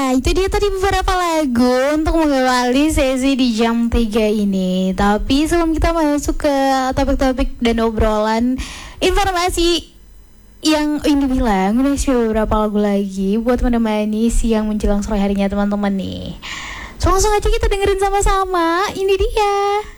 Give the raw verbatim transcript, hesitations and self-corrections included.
itu dia tadi beberapa lagu untuk mengawali sesi di jam tiga ini. Tapi sebelum kita masuk ke topik-topik dan obrolan, informasi yang ini bilang udah isi beberapa lagu lagi buat menemani siang menjelang sore harinya teman-teman nih. So langsung aja kita dengerin sama-sama. Ini dia.